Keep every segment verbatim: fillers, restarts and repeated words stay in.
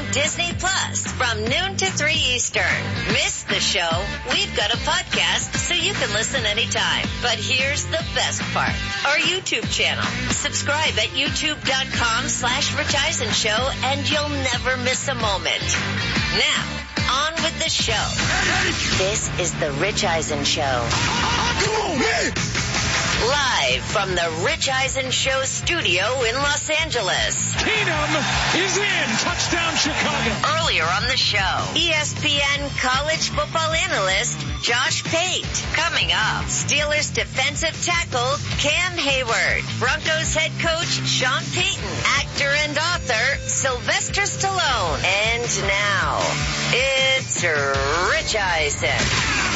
Disney Plus from noon to three Eastern. Miss the show? We've got a podcast so you can listen anytime. But here's the best part. Our YouTube channel. Subscribe at youtube.com slash Rich Eisen Show and you'll never miss a moment. Now, on with the show. This is the Rich Eisen Show. Come on, man! Live from the Rich Eisen Show studio in Los Angeles. Keenum is in. Touchdown, Chicago. Earlier on the show, E S P N college football analyst Josh Pate. Coming up, Steelers defensive tackle Cam Hayward. Broncos head coach Sean Payton. Actor and author Sylvester Stallone. And now, it's Rich Eisen.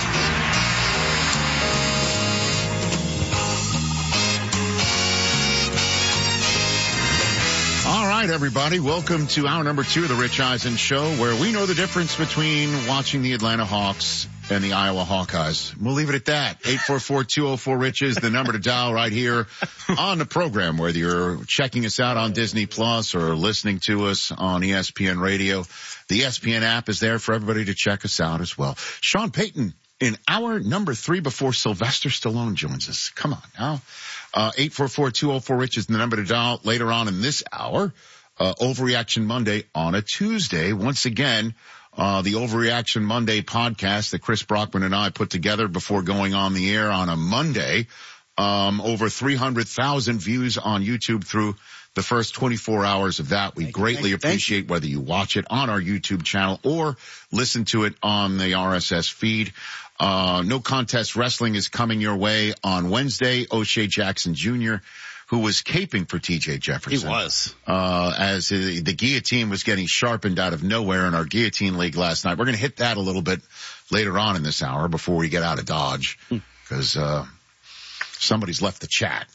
All right, everybody. Welcome to hour number two of the Rich Eisen Show, where we know the difference between watching the Atlanta Hawks and the Iowa Hawkeyes. We'll leave it at that. eight four four, two oh four, RICH is the number to dial right here on the program, whether you're checking us out on Disney Plus or listening to us on E S P N Radio. The E S P N app is there for everybody to check us out as well. Sean Payton in hour number three before Sylvester Stallone joins us. Come on now. Uh, eight four four, two oh four, RICH is the number to dial later on in this hour. Uh, Overreaction Monday on a Tuesday. Once again, uh, the Overreaction Monday podcast that Chris Brockman and I put together before going on the air on a Monday. Um, over three hundred thousand views on YouTube through the first twenty-four hours of that. We greatly appreciate whether you watch it on our YouTube channel or listen to it on the R S S feed. Uh, No Contest Wrestling is coming your way on Wednesday. O'Shea Jackson Junior, who was caping for T J Jefferson. He was. Uh, as the, the guillotine was getting sharpened out of nowhere in our guillotine league last night. We're going to hit that a little bit later on in this hour before we get out of Dodge. Because, uh, somebody's left the chat.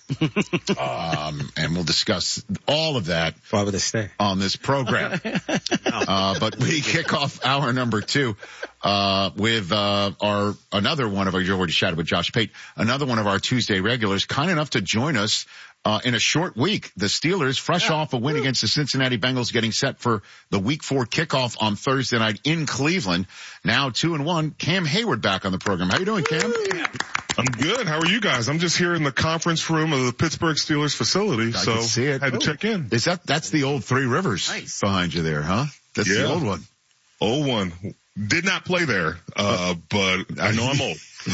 um, and we'll discuss all of that. Why would they stay? On this program. uh, but we kick off hour number two, uh, with, uh, our, another one of our, you already chatted with Josh Pate, another one of our Tuesday regulars, kind enough to join us, uh, in a short week. The Steelers, fresh yeah. off a win Woo. against the Cincinnati Bengals, getting set for the week four kickoff on Thursday night in Cleveland. Now two and one. Cam Hayward back on the program. How you doing, Cam? I'm good. How are you guys? I'm just here in the conference room of the Pittsburgh Steelers facility, I so can see it. I had oh. to check in. Is that, that's the old Three Rivers nice. behind you there, huh? That's yeah. the old one. Old one. Did not play there, uh, but I know I'm old.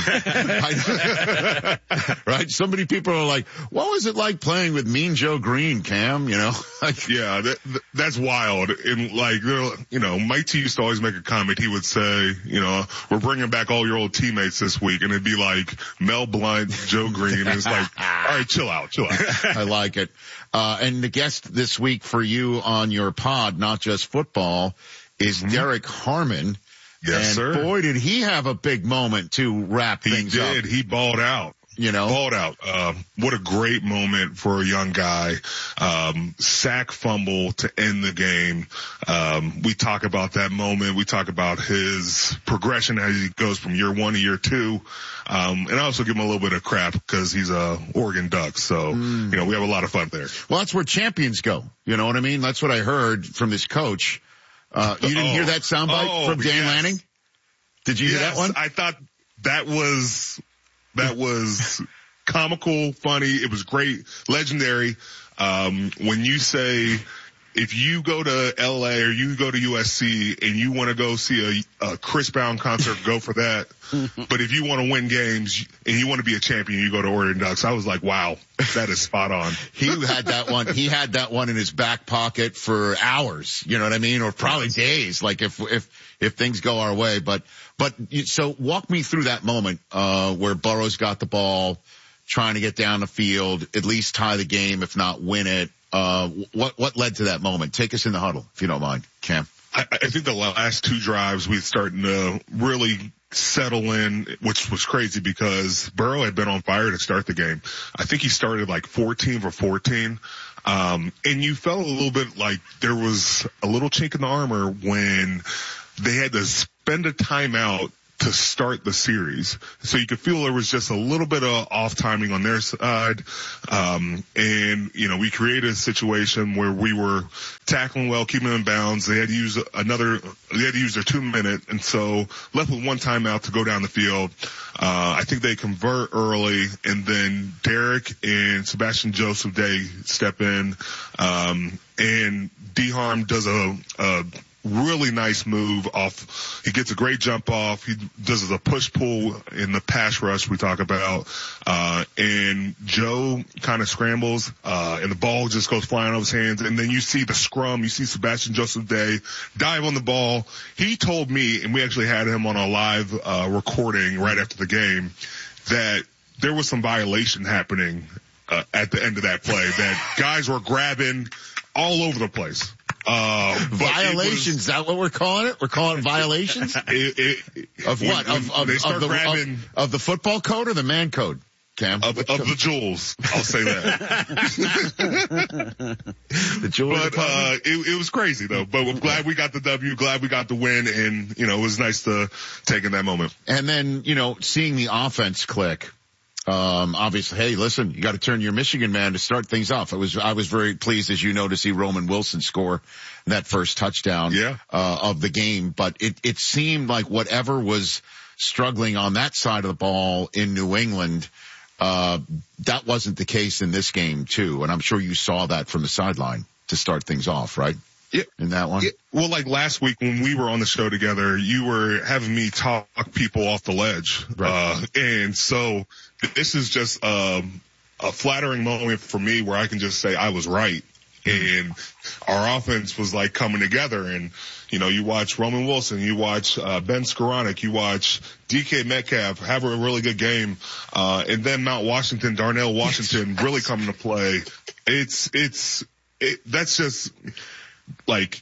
Right? So many people are like, what was it like playing with Mean Joe Green, Cam? You know? like, yeah, that, that's wild. And like, you know, Mike T used to always make a comment. He would say, you know, we're bringing back all your old teammates this week. And it'd be like Mel Blount, Joe Green. And it's like, all right, chill out, chill out. I like it. Uh, and the guest this week for you on your pod, Not Just Football, is mm-hmm. Derek Harmon. Yes, and sir. boy, did he have a big moment to wrap he things did. up. He did. He balled out. You know, balled out. Um, what a great moment for a young guy. Um, sack fumble to end the game. Um, we talk about that moment. We talk about his progression as he goes from year one to year two. Um, and I also give him a little bit of crap because he's a Oregon Duck. So, mm. you know, we have a lot of fun there. Well, that's where champions go. You know what I mean? That's what I heard from this coach. Uh, you didn't oh, hear that soundbite oh, from Dan yes. Lanning? Did you yes, hear that one? I thought that was, that was comical, funny. It was great, legendary. Um, when you say, if you go to L A or you go to U S C and you want to go see a, a Chris Brown concert, go for that. But if you want to win games and you want to be a champion, you go to Oregon Ducks. I was like, wow, that is spot on. He had that one. He had that one in his back pocket for hours. You know what I mean? Or probably days. Like if, if, if things go our way. But, but so walk me through that moment, uh, where Burrow's got the ball, trying to get down the field, at least tie the game, if not win it. Uh, what, what led to that moment? Take us in the huddle, if you don't mind, Cam. I, I think the last two drives we starting to really settle in, which was crazy because Burrow had been on fire to start the game. I think he started like fourteen for fourteen. Um, and you felt a little bit like there was a little chink in the armor when they had to spend a timeout to start the series. So you could feel there was just a little bit of off timing on their side. Um, and, you know, we created a situation where we were tackling well, keeping them in bounds. They had to use another, they had to use their two minute. And so left with one timeout to go down the field. Uh, I think they convert early, and then Derek and Sebastian Joseph Day step in. Um, and D-Harm does a, a really nice move off. He gets a great jump off. He does a push pull in the pass rush we talk about. Uh, and Joe kind of scrambles, uh, and the ball just goes flying out of his hands. And then you see the scrum. You see Sebastian Joseph Day dive on the ball. He told me, and we actually had him on a live, uh, recording right after the game, that there was some violation happening, uh, at the end of that play, that guys were grabbing all over the place. Uh, violations, was, is that what we're calling it? We're calling it violations? It, it, of what? When, of, of, they start of, the, grabbing, of, of the football code or the man code, Cam? Of, of the jewels, I'll say that. The jewels. But, uh, it, it was crazy though. But I'm glad we got the W, glad we got the win, and, you know, it was nice to take in that moment. And then, you know, seeing the offense click. Um, obviously, hey, listen, you got to turn your Michigan man to start things off. I was, I was very pleased, as you know, to see Roman Wilson score that first touchdown, yeah. uh, of the game. But it, it seemed like whatever was struggling on that side of the ball in New England, uh, that wasn't the case in this game too. And I'm sure you saw that from the sideline to start things off, right? Yeah. In that one? Yeah. Well, like last week when we were on the show together, you were having me talk people off the ledge. Right. Uh, and so this is just, um, a flattering moment for me where I can just say I was right. And our offense was like coming together. And, you know, you watch Roman Wilson, you watch, uh, Ben Skoranek, you watch D K Metcalf have a really good game. Uh, and then Mount Washington, Darnell Washington really coming to play. It's, it's, it, that's just, like,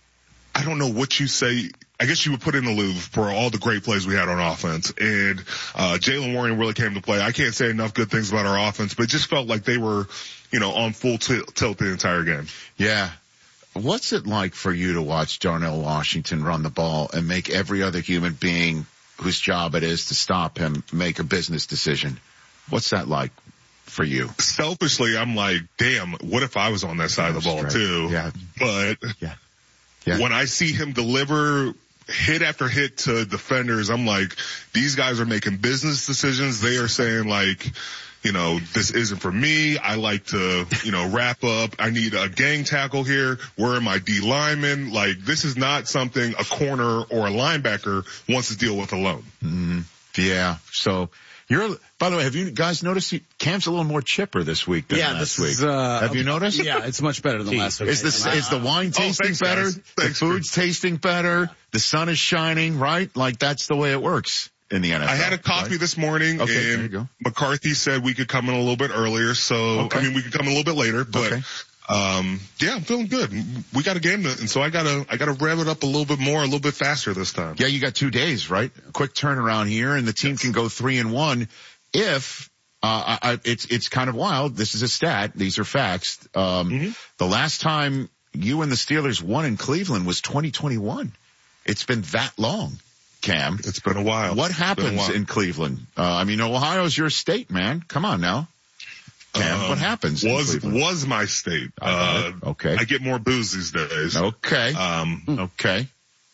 I don't know what you say. I guess you would put in the Louvre for all the great plays we had on offense. And, uh, Jalen Warren really came to play. I can't say enough good things about our offense, but it just felt like they were, you know, on full t- tilt the entire game. Yeah. What's it like for you to watch Darnell Washington run the ball and make every other human being whose job it is to stop him make a business decision? What's that like for you? Selfishly, I'm like, damn, what if I was on that side of the ball right. too? Yeah. But yeah. Yeah. when I see him deliver hit after hit to defenders, I'm like, these guys are making business decisions. They are saying like, you know, this isn't for me. I like to, you know, wrap up. I need a gang tackle here. Where are my D linemen? Like, this is not something a corner or a linebacker wants to deal with alone. Mm-hmm. Yeah. So you're, by the way, have you guys noticed he, Cam's a little more chipper this week than yeah, last this week? Is, uh, have you noticed? Yeah, it's much better than last week. Is this, is the wine tasting oh, thanks, better? Guys. The Thanks, food's man. tasting better? The sun is shining, right? Like that's the way it works in the N F L. I had a coffee right? this morning, okay, there you and go. McCarthy said we could come in a little bit earlier. So, okay. I mean, we could come in a little bit later, but, okay. um, yeah, I'm feeling good. We got a game, to, and so I gotta, I gotta rev it up a little bit more, a little bit faster this time. Yeah, you got two days, right? Quick turnaround here, and the team yes. can go three and one if, uh, I, it's, it's kind of wild. This is a stat. These are facts. Um, mm-hmm. The last time you and the Steelers won in Cleveland was twenty twenty-one. It's been that long, Cam. It's been a while. What happens while. in Cleveland? Uh, I mean, Ohio's your state, man. Come on now. Cam, um, what happens? Was, was my state. Uh, okay. I get more booze these days. Okay. Um, okay.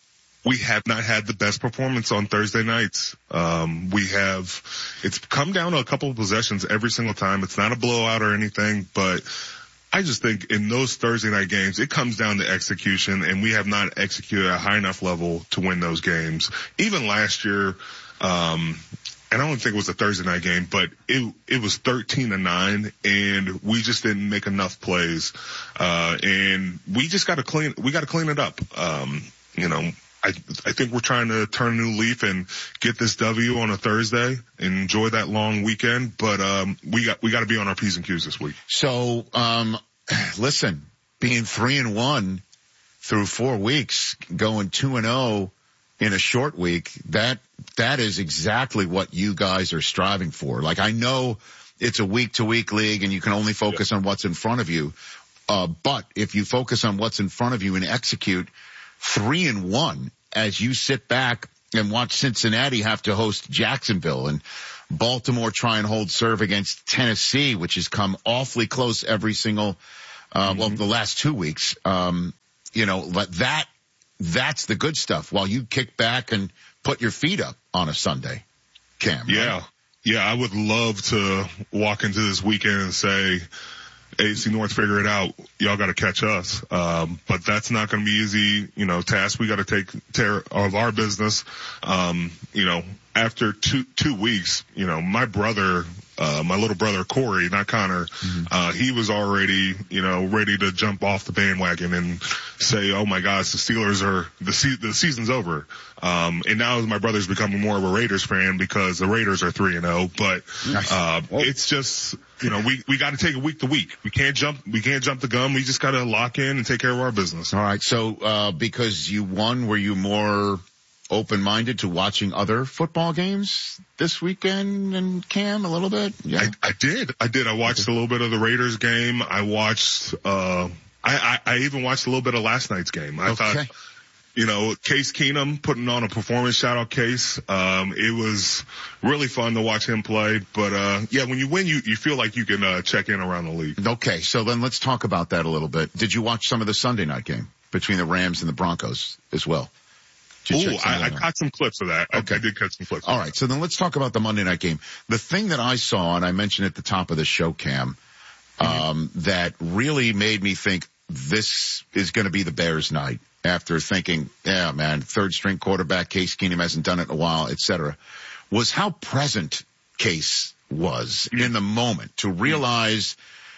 We have not had the best performance on Thursday nights. Um, we have, it's come down to a couple of possessions every single time. It's not a blowout or anything, but I just think in those Thursday night games, it comes down to execution, and we have not executed at a high enough level to win those games. Even last year, um, and I don't think it was a Thursday night game, but it, it was thirteen to nine, and we just didn't make enough plays. Uh, and we just gotta clean, we gotta clean it up. Um, you know, I, I think we're trying to turn a new leaf and get this W on a Thursday and enjoy that long weekend. But, um, we got, we got to be on our P's and Q's this week. So, um, listen, being three and one through four weeks, going two and oh in a short week, that, that is exactly what you guys are striving for. Like, I know it's a week to week league and you can only focus yeah. on what's in front of you. Uh, but if you focus on what's in front of you and execute, three and one as you sit back and watch Cincinnati have to host Jacksonville, and Baltimore try and hold serve against Tennessee, which has come awfully close every single, uh, mm-hmm. well, the last two weeks. Um, you know, but that, that's the good stuff while you kick back and put your feet up on a Sunday, Cam. Yeah. Right? Yeah. I would love to walk into this weekend and say, A F C North, figure it out. Y'all got to catch us. Um, but that's not going to be easy, you know, task. We got to take care of our business. Um, you know, after two, two weeks, you know, my brother, uh, my little brother, Corey, not Connor, mm-hmm. uh, he was already, you know, ready to jump off the bandwagon and say, oh my gosh, the Steelers are, the se- the season's over. Um, and now my brother's becoming more of a Raiders fan because the Raiders are three and oh, but, uh, it's just, you know, we, we got to take it week to week. We can't jump, we can't jump the gun. We just got to lock in and take care of our business. All right. So, uh, because you won, were you more open-minded to watching other football games this weekend, and Cam, a little bit? Yeah. I, I did. I did. I watched okay. a little bit of the Raiders game. I watched, uh, I, I, I even watched a little bit of last night's game. I okay. thought, you know, Case Keenum putting on a performance, shout out Case. Um, it was really fun to watch him play. But, uh, yeah, when you win, you, you feel like you can, uh, check in around the league. Okay. So then let's talk about that a little bit. Did you watch some of the Sunday night game between the Rams and the Broncos as well? Oh, I, I caught some clips of that. Okay. I, I did catch some clips. All right. So then let's talk about the Monday night game. The thing that I saw, and I mentioned at the top of the show, Cam, um, mm-hmm. that really made me think this is going to be the Bears' night after thinking, yeah, man, third string quarterback, Case Keenum hasn't done it in a while, et cetera, was how present Case was mm-hmm. in the moment to realize,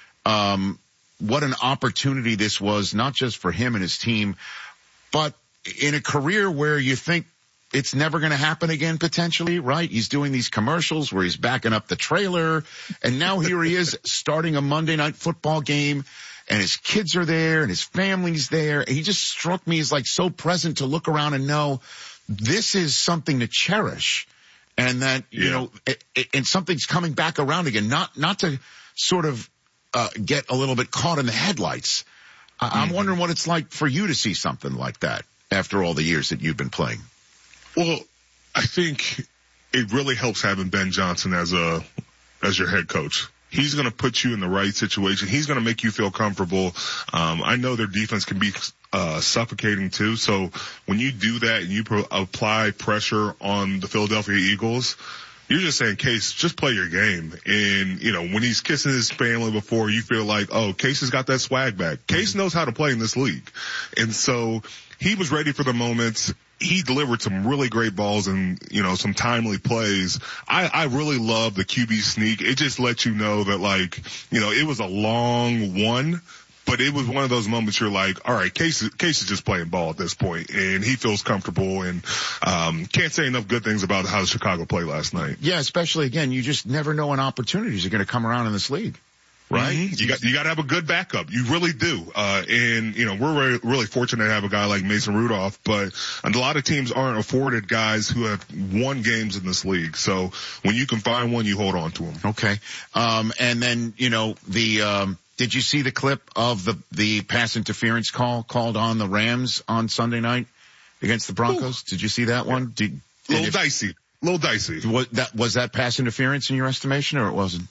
um, what an opportunity this was, not just for him and his team, but in a career where you think it's never going to happen again, potentially, right? He's doing these commercials where he's backing up the trailer, and now here he is starting a Monday night football game, and his kids are there, and his family's there. And he just struck me as like so present to look around and know this is something to cherish, and that, you yeah. know, it, it, and something's coming back around again, not, not to sort of, uh, get a little bit caught in the headlights. I, mm-hmm. I'm wondering what it's like for you to see something like that after all the years that you've been playing. Well, I think it really helps having Ben Johnson as a, as your head coach. He's going to put you in the right situation. He's going to make you feel comfortable. Um, I know their defense can be, uh, suffocating too. So when you do that and you pro- apply pressure on the Philadelphia Eagles, you're just saying, Case, just play your game. And, you know, when he's kissing his family before, you feel like, oh, Case has got that swag back. Case knows how to play in this league. And so he was ready for the moments. He delivered some really great balls and, you know, some timely plays. I, I really love the Q B sneak. It just lets you know that, like, you know, it was a long one, but it was one of those moments you're like, all right, Case is, Case is just playing ball at this point, and he feels comfortable, and um can't say enough good things about how Chicago played last night. Yeah, especially, again, you just never know when opportunities are going to come around in this league. Right? Mm-hmm. You got, you got to have a good backup. You really do. Uh, and, you know, we're really, really fortunate to have a guy like Mason Rudolph, but a lot of teams aren't afforded guys who have won games in this league. So when you can find one, you hold on to them. Okay. Um, and then, you know, the, um, did you see the clip of the, the pass interference call called on the Rams on Sunday night against the Broncos? Ooh. Did you see that one? Did, a little if, dicey. A little dicey. Was that, was that pass interference in your estimation, or it wasn't?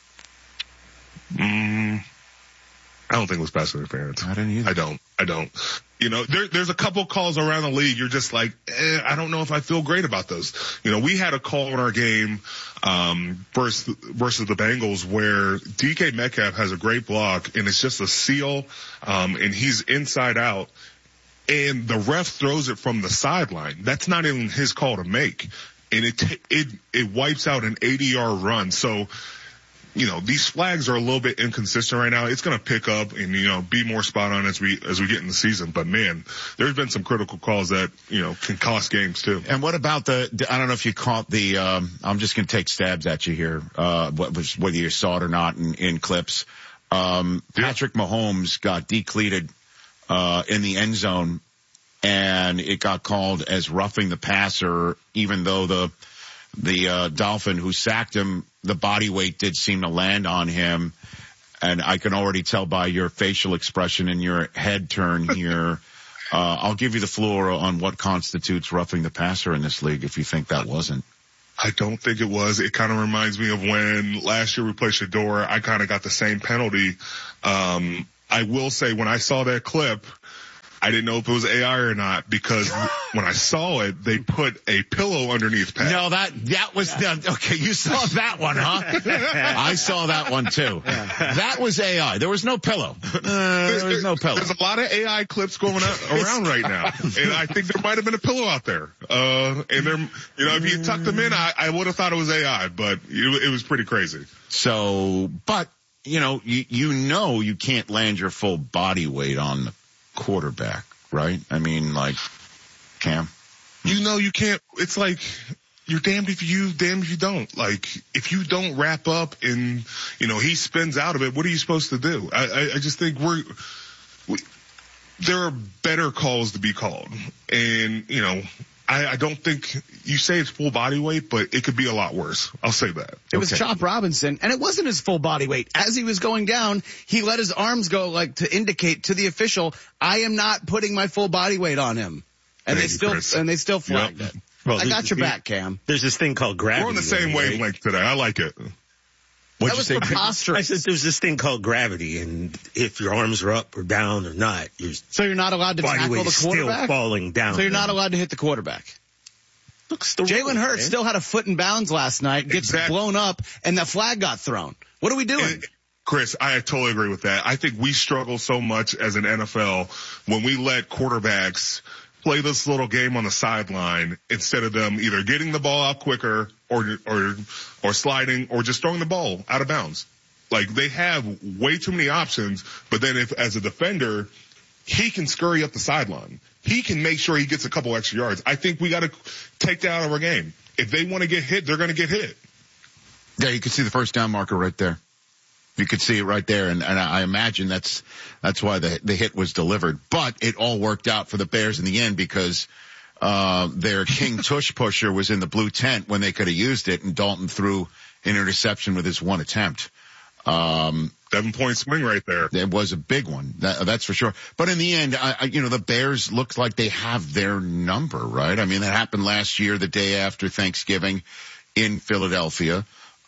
Mm, I don't think it was pass interference. I didn't either. I don't. I don't. You know, there, there's a couple calls around the league. You're just like, eh, I don't know if I feel great about those. You know, we had a call in our game, um, versus, versus the Bengals where D K Metcalf has a great block and it's just a seal, um, and he's inside out. And the ref throws it from the sideline. That's not even his call to make. And it, it, it wipes out an eighty yard run. So, you know, these flags are a little bit inconsistent right now. It's going to pick up and, you know, be more spot on as we, as we get in the season. But man, there's been some critical calls that, you know, can cost games too. And what about the, I don't know if you caught the, um, I'm just going to take stabs at you here, uh, whether you saw it or not in, in clips. Um, Patrick Mahomes got decleated, uh, in the end zone, and it got called as roughing the passer, even though the, the, uh, Dolphin who sacked him, the body weight did seem to land on him. And I can already tell by your facial expression and your head turn here, Uh, I'll give you the floor on what constitutes roughing the passer in this league if you think that wasn't. I don't think it was. It kind of reminds me of when last year we played Shedeur. I kind of got the same penalty. Um, I will say when I saw that clip, I didn't know if it was A I or not because when I saw it, they put a pillow underneath Pat. No, that, that was, the, okay, you saw that one, huh? I saw that one too. That was A I. There was no pillow. Uh, there was no pillow. There's a lot of A I clips going out, around right now. And I think there might have been a pillow out there. Uh, and there, you know, if you tucked them in, I, I would have thought it was A I, but it, it was pretty crazy. So, but, you know, you, you know you can't land your full body weight on the quarterback, right? I mean, like, Cam? You know you can't, it's like, you're damned if you, damned if you don't. Like, if you don't wrap up and, you know, he spins out of it, what are you supposed to do? I, I, I just think we're, we, there are better calls to be called. And, you know, I, I don't think, you say it's full body weight, but it could be a lot worse. I'll say that. It was Okay. Chop Robinson, and it wasn't his full body weight. As he was going down, he let his arms go like to indicate to the official, I am not putting my full body weight on him. And Thank they you, still, Chris. and they still flagged Yep. it. Well, I got your there- back, Cam. There's this thing called gravity. We're on the same right? wavelength today. I like it. What'd That you was say? I preposterous. said there's this thing called gravity, and if your arms are up or down or not, your So you're not allowed to body tackle weight the is still quarterback? falling down. So you're not allowed to hit the quarterback. Looks the Jalen rule, Hurts man. still had a foot in bounds last night, gets Exactly. blown up, and the flag got thrown. What are we doing? And, Chris, I totally agree with that. I think we struggle so much as an N F L when we let quarterbacks play this little game on the sideline instead of them either getting the ball out quicker or, or, or sliding or just throwing the ball out of bounds. Like they have way too many options, but then if as a defender, he can scurry up the sideline. He can make sure he gets a couple extra yards. I think we got to take that out of our game. If they want to get hit, they're going to get hit. Yeah, you can see the first down marker right there. You could see it right there, and, and I imagine that's that's why the the hit was delivered. But it all worked out for the Bears in the end because uh their king tush pusher was in the blue tent when they could have used it, and Dalton threw an interception with his one attempt. Um, Seven point swing right there. It was a big one, that, that's for sure. But in the end, I, I, you know, the Bears look like they have their number, right? I mean, that happened last year, the day after Thanksgiving in Philadelphia.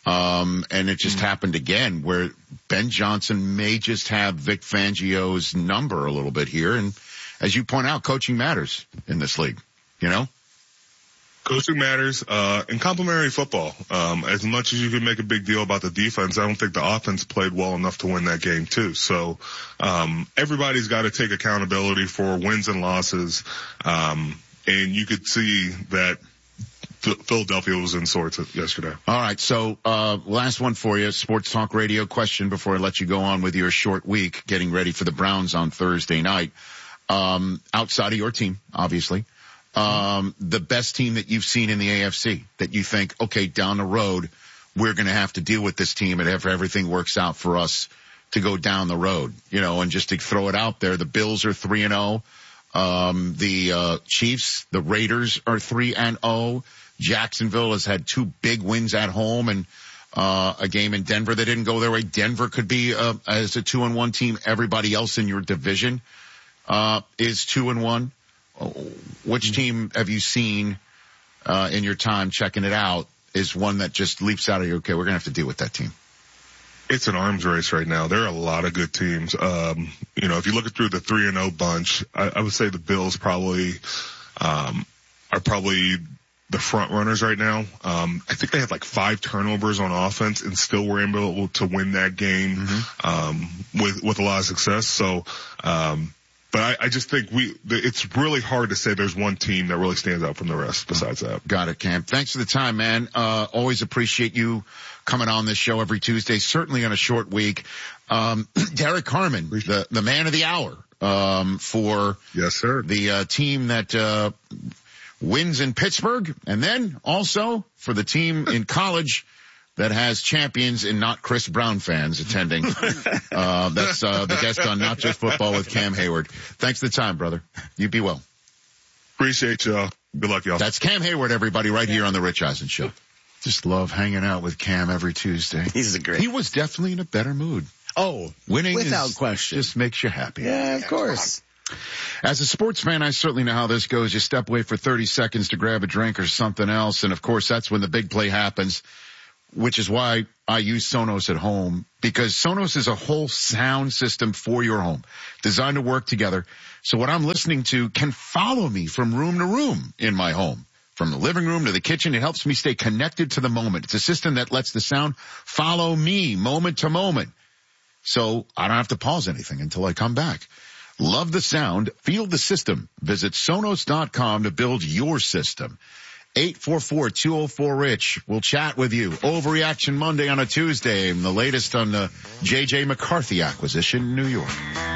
Um, and it just mm-hmm. happened again where Ben Johnson may just have Vic Fangio's number a little bit here. And as you point out, coaching matters in this league, you know? Coaching matters, uh, in complimentary football. Um, as much as you can make a big deal about the defense, I don't think the offense played well enough to win that game too. So, um, everybody's got to take accountability for wins and losses. Um, and you could see that Philadelphia was in sorts yesterday. All right. So, uh, last one for you. Sports Talk Radio question before I let you go on with your short week, getting ready for the Browns on Thursday night. Um, outside of your team, obviously. Um, the best team that you've seen in the A F C that you think, okay, down the road, we're going to have to deal with this team and if everything works out for us to go down the road, you know, and just to throw it out there, the Bills are three and oh. Um, the, uh, Chiefs, the Raiders are three and oh. Jacksonville has had two big wins at home and, uh, a game in Denver that didn't go their way. Denver could be, uh, as a two and one team. Everybody else in your division, uh, is two and one. Which team have you seen uh in your time checking it out is one that just leaps out of you? Okay, we're gonna have to deal with that team. It's an arms race right now. There are a lot of good teams. Um, you know, if you look at through the three and oh bunch, I, I would say the Bills probably um are probably the front runners right now. Um, I think they had like five turnovers on offense and still were able to win that game mm-hmm. um with with a lot of success. So um But I, I just think we, it's really hard to say there's one team that really stands out from the rest besides that. Got it, Cam. Thanks for the time, man. Uh, always appreciate you coming on this show every Tuesday, certainly on a short week. Um, Derek Harmon, the, the man of the hour, um, for yes, sir. the, uh, team that, uh, wins in Pittsburgh and then also for the team in college that has champions and not Chris Brown fans attending. uh, that's, uh, the guest on Not Just Football with Cam Hayward. Thanks for the time, brother. You be well. Appreciate y'all. Good luck, y'all. That's Cam Hayward, everybody, right here on the Rich Eisen Show. Just love hanging out with Cam every Tuesday. He's a great. He was definitely in a better mood. Oh, Winning without is, question. just makes you happy. Yeah, of course. As a sports fan, I certainly know how this goes. You step away for thirty seconds to grab a drink or something else, and of course that's when the big play happens, which is why I use Sonos at home, because Sonos is a whole sound system for your home, designed to work together. So what I'm listening to can follow me from room to room in my home. From the living room to the kitchen, it helps me stay connected to the moment. It's a system that lets the sound follow me moment to moment. So I don't have to pause anything until I come back. Love the sound. Feel the system. Visit Sonos dot com to build your system. eight four four, two oh four, RICH. We'll chat with you. Overreaction Monday on a Tuesday. And the latest on the J J McCarthy acquisition in New York.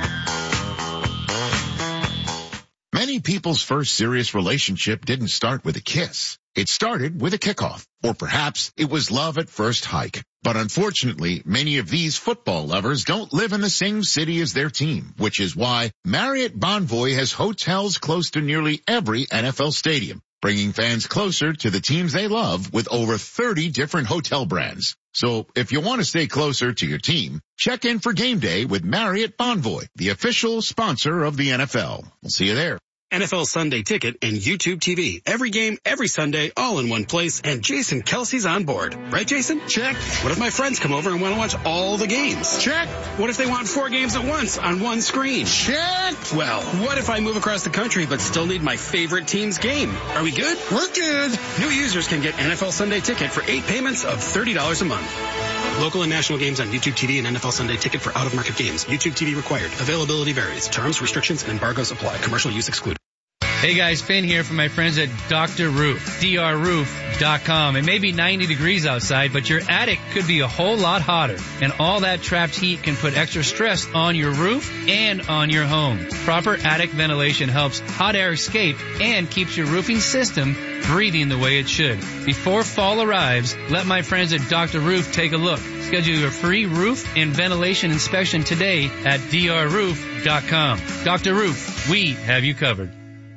Many people's first serious relationship didn't start with a kiss. It started with a kickoff. Or perhaps it was love at first hike. But unfortunately, many of these football lovers don't live in the same city as their team, which is why Marriott Bonvoy has hotels close to nearly every N F L stadium, bringing fans closer to the teams they love with over thirty different hotel brands. So if you want to stay closer to your team, check in for game day with Marriott Bonvoy, the official sponsor of the N F L. We'll see you there. N F L Sunday Ticket and YouTube T V. Every game, every Sunday, all in one place, and Jason Kelsey's on board. Right, Jason? Check. What if my friends come over and want to watch all the games? Check. What if they want four games at once on one screen? Check. Well, what if I move across the country but still need my favorite team's game? Are we good? We're good. New users can get N F L Sunday Ticket for eight payments of thirty dollars a month. Local and national games on YouTube T V and N F L Sunday Ticket for out-of-market games. YouTube T V required. Availability varies. Terms, restrictions, and embargoes apply. Commercial use excluded. Hey guys, Finn here from my friends at Doctor Roof, D R roof dot com. It may be ninety degrees outside, but your attic could be a whole lot hotter. And all that trapped heat can put extra stress on your roof and on your home. Proper attic ventilation helps hot air escape and keeps your roofing system breathing the way it should. Before fall arrives, let my friends at Doctor Roof take a look. Schedule your free roof and ventilation inspection today at D R roof dot com. Doctor Roof, we have you covered.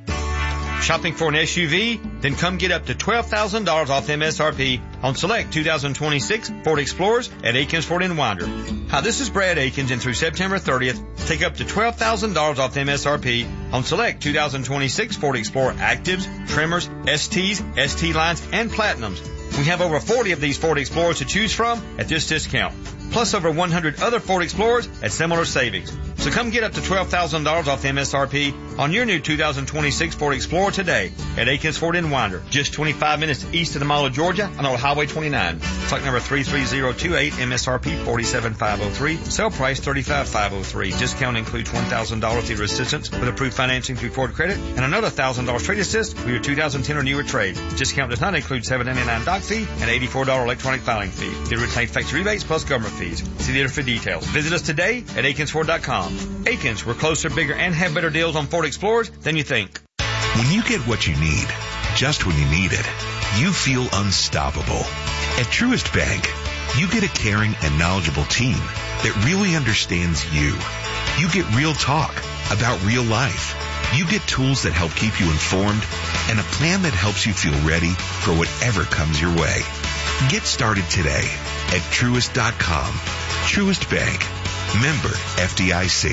Shopping for an S U V? Then come get up to twelve thousand dollars off M S R P on select two thousand twenty-six Ford Explorers at Akins Ford in Winder. Hi, this is Brad Akins, and through September thirtieth, take up to twelve thousand dollars off M S R P on select two thousand twenty-six Ford Explorer Actives, Trimmers, S Ts, S T Lines, and Platinums. We have over forty of these Ford Explorers to choose from at this discount, plus over one hundred other Ford Explorers at similar savings. So come get up to twelve thousand dollars off M S R P on your new two thousand twenty-six Ford Explorer today at Akins Ford in Winder, just twenty-five minutes east of the Mall of Georgia on Old Highway twenty-nine. Stock number three three zero two eight, M S R P forty-seven thousand five hundred three, sale price thirty-five thousand five hundred three. Discount includes one thousand dollars dealer assistance with approved financing through Ford Credit and another one thousand dollars trade assist for your two thousand ten or newer trade. Discount does not include seven ninety-nine doc fee and eighty-four dollars electronic filing fee. Dealer retains factory rebates plus government fees. See dealer for details. Visit us today at Akins Ford dot com. Akins, we're closer, bigger, and have better deals on Ford Explorers than you think. When you get what you need, just when you need it, you feel unstoppable. At Truist Bank, you get a caring and knowledgeable team that really understands you. You get real talk about real life. You get tools that help keep you informed and a plan that helps you feel ready for whatever comes your way. Get started today at Truist dot com. Truist Bank. Member F D I C.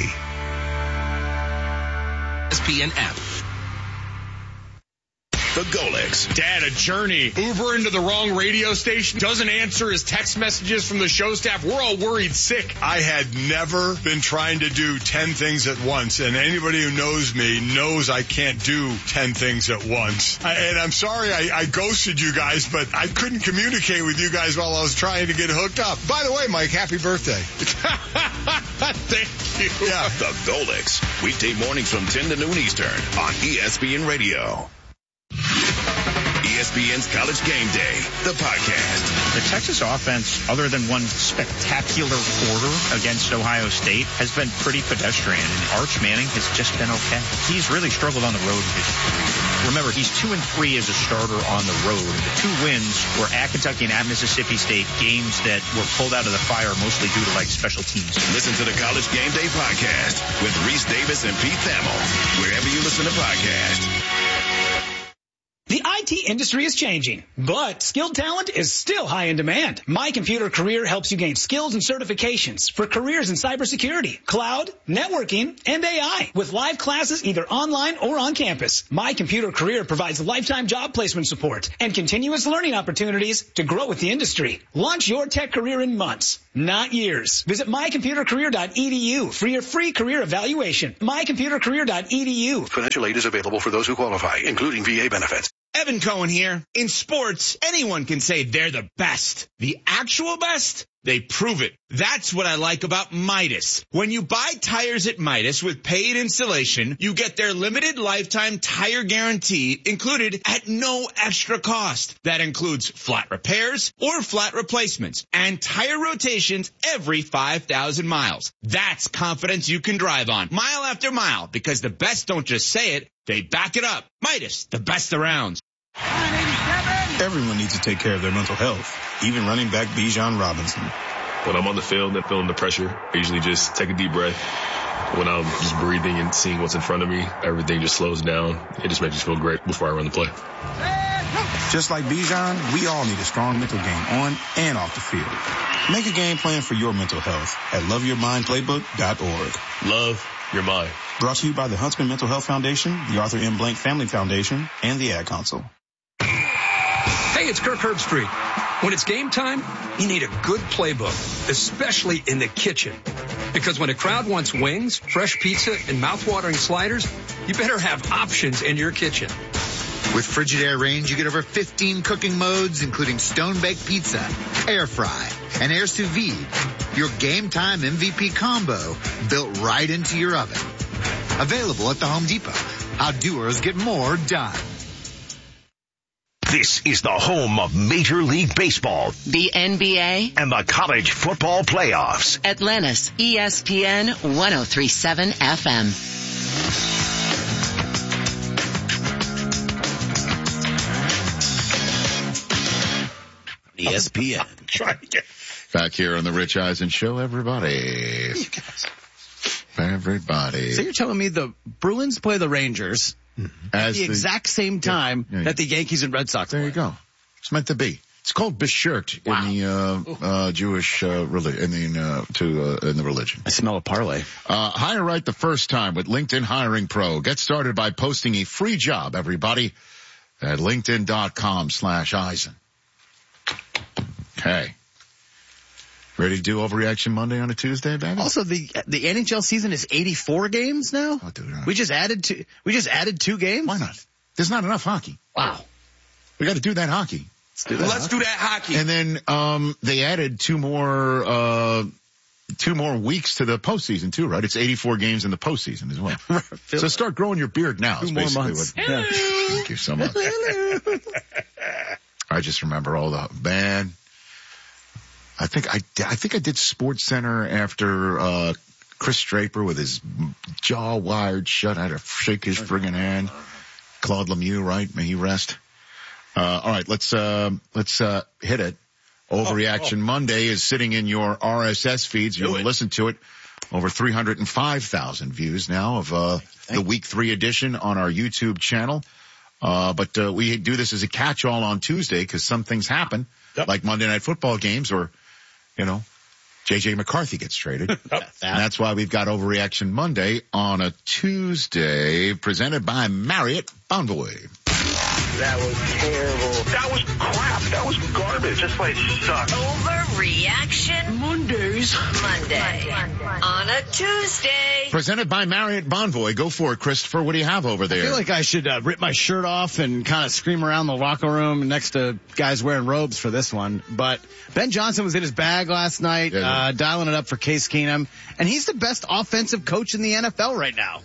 S P N app. The Golix. Dad, a journey. Uber into the wrong radio station. Doesn't answer his text messages from the show staff. We're all worried sick. I had never been trying to do ten things at once, and anybody who knows me knows I can't do ten things at once. I, and I'm sorry I, I ghosted you guys, but I couldn't communicate with you guys while I was trying to get hooked up. By the way, Mike, happy birthday. Thank you. Yeah. The Golix. Weekday mornings from ten to noon Eastern on E S P N Radio. E S P N's College Game Day, the podcast. The Texas offense, other than one spectacular quarter against Ohio State, has been pretty pedestrian, and Arch Manning has just been okay. He's really struggled on the road this year. Remember, he's two and three as a starter on the road. The two wins were at Kentucky and at Mississippi State, games that were pulled out of the fire mostly due to like special teams. Listen to the College Game Day podcast with Reese Davis and Pete Thamel, wherever you listen to podcasts. The I T industry is changing, but skilled talent is still high in demand. My Computer Career helps you gain skills and certifications for careers in cybersecurity, cloud, networking, and A I with live classes either online or on campus. My Computer Career provides lifetime job placement support and continuous learning opportunities to grow with the industry. Launch your tech career in months, not years. Visit my computer career dot e d u for your free career evaluation. my computer career dot e d u. Financial aid is available for those who qualify, including V A benefits. Evan Cohen here. In sports, anyone can say they're the best. The actual best? They prove it. That's what I like about Midas. When you buy tires at Midas with paid installation, you get their limited lifetime tire guarantee included at no extra cost. That includes flat repairs or flat replacements and tire rotations every five thousand miles. That's confidence you can drive on mile after mile, because the best don't just say it, they back it up. Midas, the best around. Everyone needs to take care of their mental health, even running back Bijan Robinson. When I'm on the field and feeling the pressure, I usually just take a deep breath. When I'm just breathing and seeing what's in front of me, everything just slows down. It just makes me feel great before I run the play. Just like Bijan, we all need a strong mental game on and off the field. Make a game plan for your mental health at love your mind playbook dot org. Love your mind. Brought to you by the Huntsman Mental Health Foundation, the Arthur M. Blank Family Foundation, and the Ad Council. Hey, it's Kirk Herbstreit. When it's game time, you need a good playbook, especially in the kitchen. Because when a crowd wants wings, fresh pizza, and mouth-watering sliders, you better have options in your kitchen. With Frigidaire range, you get over fifteen cooking modes, including stone-baked pizza, air fry, and air sous vide. Your game time M V P combo built right into your oven. Available at the Home Depot. How doers get more done. This is the home of Major League Baseball, the N B A, and the college football playoffs. Atlanta's E S P N one oh three point seven F M. E S P N. Back here on the Rich Eisen Show, everybody. You guys. Everybody. So you're telling me the Bruins play the Rangers mm-hmm. at the, the exact same time yeah, yeah, that the Yankees and Red Sox there play. There you go. It's meant to be. It's called beshert wow. in the uh, uh, Jewish uh, reli- in the uh, to uh, in the religion. I smell a parlay. Uh, hire right the first time with LinkedIn Hiring Pro. Get started by posting a free job, everybody, at linkedin dot com slash Eisen. Okay. Ready to do Overreaction Monday on a Tuesday, baby? Also, the the N H L season is eighty-four games now. Oh, dude, right. We just added two. We just added two games. Why not? There's not enough hockey. Wow. We got to do that hockey. Let's do that. Let's hockey. do that hockey. And then um they added two more uh two more weeks to the postseason too, right? It's eighty-four games in the postseason as well. So start growing your beard now. Two more months. What, yeah. Thank you so much. I just remember all the man. I think I, I think I did Sports Center after, uh, Chris Draper with his jaw wired shut. I had to shake his friggin' hand. Claude Lemieux, right? May he rest. Uh, all right, let's, uh, let's, uh, hit it. Overreaction oh, oh. Monday is sitting in your R S S feeds. You'll listen to it. Over three hundred five thousand views now of, uh, the week three edition on our YouTube channel. Uh, but, uh, we do this as a catch-all on Tuesday because some things happen, yep. like Monday Night Football games or, you know, J J McCarthy gets traded. And that's why we've got Overreaction Monday on a Tuesday, presented by Marriott Bonvoy. That was terrible. That was crap. That was garbage. This place sucks. Overreaction Mondays. Monday. Monday. On a Tuesday. Presented by Marriott Bonvoy. Go for it, Christopher. What do you have over there? I feel like I should uh, rip my shirt off and kind of scream around the locker room next to guys wearing robes for this one. But Ben Johnson was in his bag last night, yeah, yeah. Uh, dialing it up for Case Keenum. And he's the best offensive coach in the N F L right now.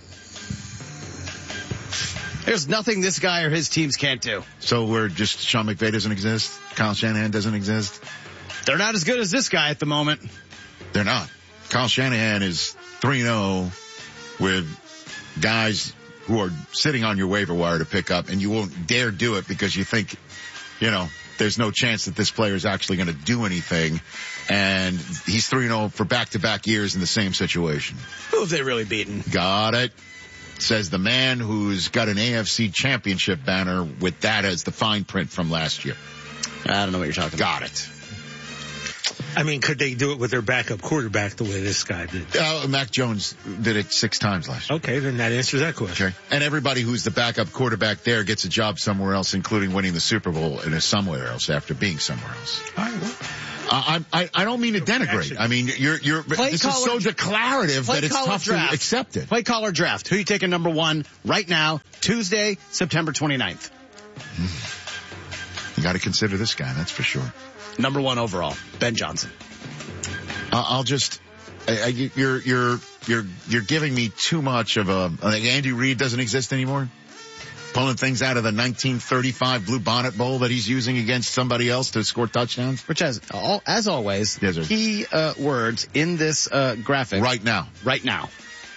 There's nothing this guy or his teams can't do. So we're just, Sean McVay doesn't exist? Kyle Shanahan doesn't exist? They're not as good as this guy at the moment. They're not. Kyle Shanahan is three and oh with guys who are sitting on your waiver wire to pick up, and you won't dare do it because you think, you know, there's no chance that this player is actually going to do anything. And he's three and oh for back-to-back years in the same situation. Who have they really beaten? Got it. says the man who's got an A F C championship banner with that as the fine print from last year. I don't know what you're talking got about. Got it. I mean, could they do it with their backup quarterback the way this guy did? Uh, Mac Jones did it six times last year. Okay, then that answers that question. Okay. And everybody who's the backup quarterback there gets a job somewhere else, including winning the Super Bowl and is somewhere else after being somewhere else. All right, well. Uh, I, I I don't mean to denigrate. I mean, you're you're. Play this caller, is so declarative that it's tough draft. to accept it. Play caller draft. Who you taking number one right now? Tuesday, September twenty-ninth. You got to consider this guy. That's for sure. Number one overall, Ben Johnson. Uh, I'll just. I, I, you're you're you're you're giving me too much of a. Like Andy Reid doesn't exist anymore. Pulling things out of the nineteen thirty-five Blue Bonnet Bowl that he's using against somebody else to score touchdowns. Which has, all, as always, yes, key uh, words in this uh, graphic. Right now. Right now.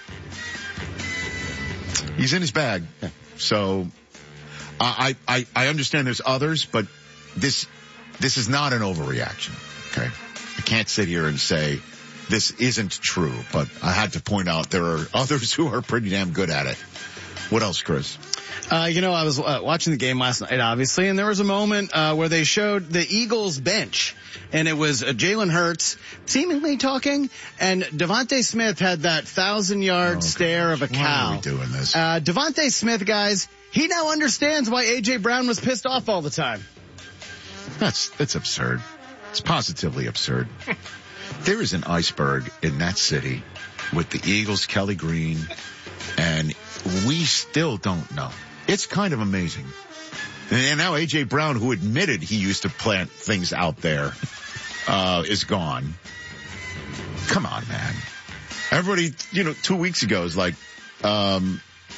He's in his bag. Yeah. So I, I I understand there's others, but this this is not an overreaction. Okay, I can't sit here and say this isn't true, but I had to point out there are others who are pretty damn good at it. What else, Chris? Uh, you know, I was uh, watching the game last night, obviously, and there was a moment uh, where they showed the Eagles bench, and it was uh, Jalen Hurts seemingly talking, and Devontae Smith had that thousand-yard oh, stare gosh. of a cow. Why are we doing this? Uh, Devontae Smith, guys, he now understands why A J. Brown was pissed off all the time. That's that's absurd. It's positively absurd. There is an iceberg in that city with the Eagles, Kelly Green, and we still don't know. It's kind of amazing. And now A J. Brown, who admitted he used to plant things out there, uh, is gone. Come on, man. Everybody, you know, two weeks ago was like, um,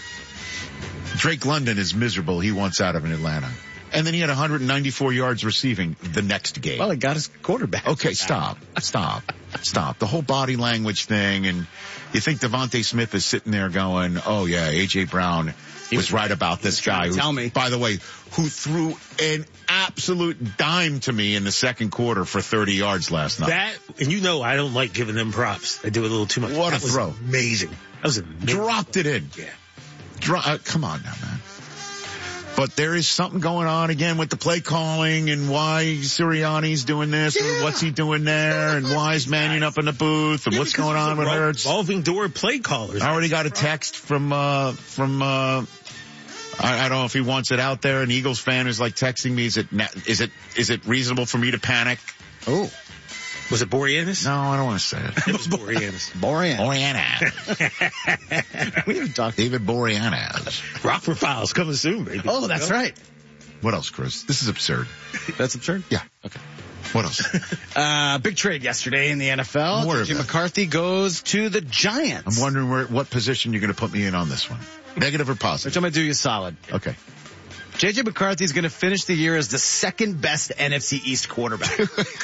Drake London is miserable. He wants out of an Atlanta. And then he had one hundred ninety-four yards receiving the next game. Well, he got his quarterback. Okay, stop. Stop. Stop. The whole body language thing, and you think Devontae Smith is sitting there going, oh, yeah, A J. Brown was right about this guy. Who, tell me. By the way, who threw an absolute dime to me in the second quarter for thirty yards last night. That, and you know I don't like giving them props. I do a little too much. What that a throw. Was amazing. That was amazing. Dropped it in. Yeah. Dro- uh, come on now, man. But there is something going on again with the play calling and why Sirianni's doing this yeah. and what's he doing there and why is Mannion up in the booth and yeah, what's going on with Hurts. Revolving door play callers. I already got a text from, uh, from, uh, I, I don't know if he wants it out there. An Eagles fan is like texting me, is it, is it, is it reasonable for me to panic? Oh. Was it Boreanaz? No, I don't want to say it. It was Boreanaz. Boreanaz. Boreanaz. We haven't talked. David Boreanaz. Rockford Files coming soon, baby. Oh, that's no? right. What else, Chris? This is absurd. That's absurd? Yeah. Okay. What else? uh, big trade yesterday in the N F L. Jim McCarthy goes to the Giants. I'm wondering where, what position you're going to put me in on this one. Negative or positive? Which I'm going to do you solid. Okay. J J McCarthy's going to finish the year as the second best N F C East quarterback.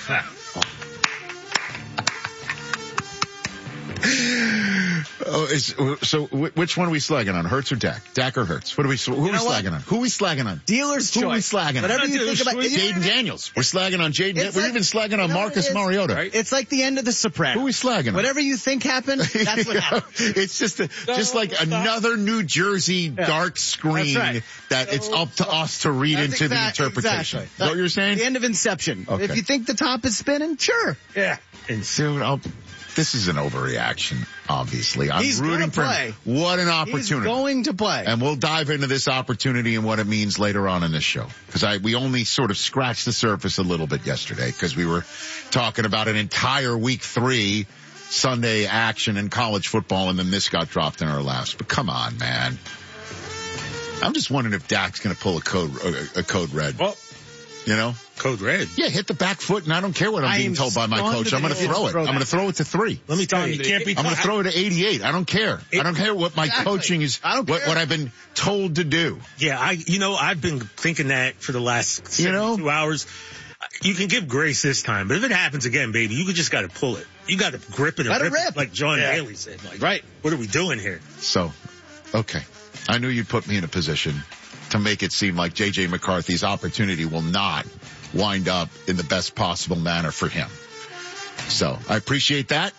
Oh, is, so which one are we slagging on? Hurts or Dak? Dak or Hurts? What are we? Who are we slagging on? Who are we slagging on? Dealer's who choice. Who are we slagging Whatever on? you think about Jaden Daniels. We're slagging on Jaden. We're like, even slagging on you know Marcus Mariota. Right? It's like the end of The Sopranos. Who are we slagging on? Whatever you think happened, that's what happened. It's just a, just like another New Jersey yeah. dark screen right. that so, it's up to us to read into exact, the interpretation. Exactly. Is that what you're saying? The end of Inception. Okay. If you think the top is spinning, sure. Yeah. And soon I'll. This is an overreaction, obviously. I'm He's rooting for him. What an opportunity. He's going to play. And we'll dive into this opportunity and what it means later on in this show. Because I we only sort of scratched the surface a little bit yesterday because we were talking about an entire week three Sunday action in college football, and then this got dropped in our laps. But come on, man. I'm just wondering if Dak's going to pull a code a, a code red. Well, you know? Code red. Yeah, hit the back foot, and I don't care what I'm I being told by my coach. I'm going to throw it. I'm going to throw it to three. Let me tell you, you can't be. I'm going to throw it to eighty-eight. I don't care. It, I don't care what my exactly. coaching is. I don't what, care. what I've been told to do. Yeah, I. You know, I've been thinking that for the last you know? two hours. You can give grace this time, but if it happens again, baby, you just got to pull it. You got to grip it and Let rip it rip. it, like John yeah. Daly said. Like, right. What are we doing here? So, okay. I knew you'd put me in a position to make it seem like J J McCarthy's opportunity will not wind up in the best possible manner for him. So I appreciate that.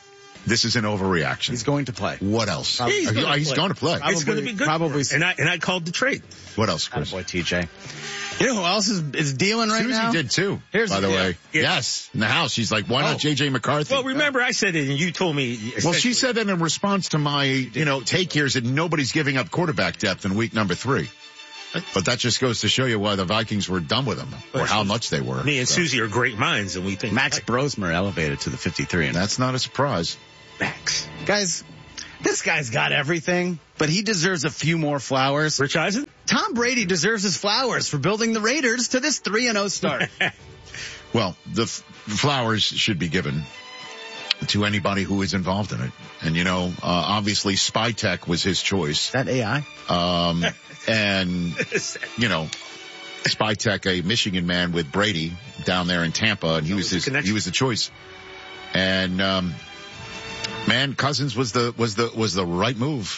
This is an overreaction. He's going to play. What else? Yeah, he's Are you- gonna he's play. going to play. Probably- It's going to be good. probably- for him. And I and I called the trade. What else, Chris? Boy, T J. You know who else is, is dealing right Susie now? did too, Here's by the the deal. way. Yeah. Yes, in the house. She's like, why Oh. not J J McCarthy? Well, remember I said it, and you told me. Well, she said that in response to my, you know, take here is that nobody's giving up quarterback depth in week number three. But that just goes to show you why the Vikings were done with him, or how much they were. Me and So, Susie are great minds, and we think Max Brosmer elevated to the fifty-three. And that's not a surprise. Max. Guys, this guy's got everything, but he deserves a few more flowers. Rich Eisen? Tom Brady deserves his flowers for building the Raiders to this three and oh start. Well, the f- flowers should be given to anybody who is involved in it. And, you know, uh, obviously Spytech was his choice. That A I? Um, and, you know, Spytech, a Michigan man with Brady down there in Tampa, and he was his, he was the choice. And, um, man, Cousins was the, was the, was the right move.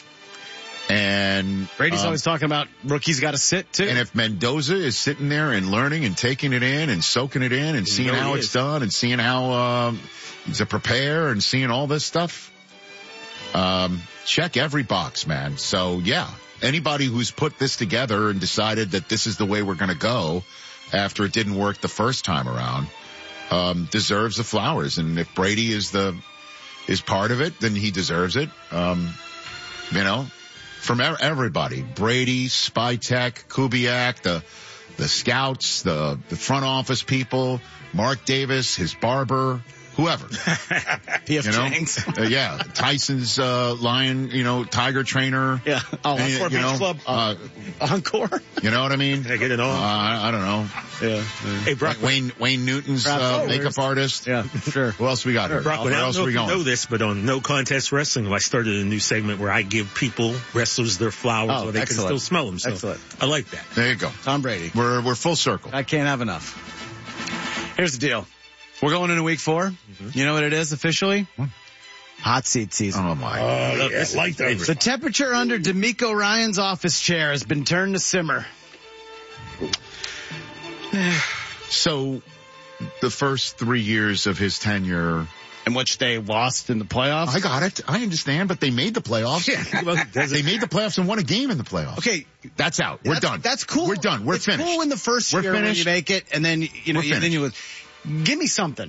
And Brady's um, always talking about rookies got to sit too. And if Mendoza is sitting there and learning and taking it in and soaking it in and seeing know how he it's is. done and seeing how um, to prepare and seeing all this stuff, um, check every box, man. So yeah, anybody who's put this together and decided that this is the way we're going to go after it didn't work the first time around, um, deserves the flowers. And if Brady is the is part of it, then he deserves it. Um, you know. From everybody, Brady, Spytech, Kubiak, the the scouts, the the front office people, Mark Davis, his barber, whoever. P F You know? Chang's. Uh, yeah, Tyson's uh, lion, you know, tiger trainer. Yeah. Oh, Any- Encore you Beach know, Club. uh, Encore. You know what I mean? I get it all. Uh, I, I don't know. Yeah. Hey, Brock. Wayne Wayne Newton's Brock uh, Bowers. makeup artist. Yeah, sure. Who else we got here? Brock, Where I don't else know are we if you going? know this, but on No Contest Wrestling, I started a new segment where I give people, wrestlers, their flowers, Oh, so they excellent. can still smell them. So Excellent. I like that. There you go. Tom Brady. We're we're full circle. I can't have enough. Here's the deal. We're going into week four. Mm-hmm. You know what it is officially? Hot seat season. Oh my! Oh, yeah, like that. The temperature under D'Amico Ryan's office chair has been turned to simmer. So, the first three years of his tenure, in which they lost in the playoffs. I got it. I understand, but they made the playoffs. Yeah, well, does They it- made the playoffs and won a game in the playoffs. Okay, That's out. We're that's, done. That's cool. We're done. We're it's finished. cool in the first We're year when finished. you make it, and then you know, We're you, then you give me something.